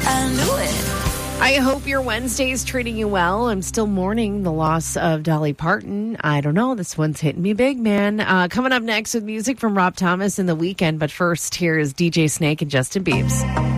I knew it. I hope your Wednesday is treating you well. I'm still mourning the loss of Dolly Parton. I don't know. This one's hitting me big, man. Coming up next with music from Rob Thomas and The Weeknd. But first, here is DJ Snake and Justin Biebs.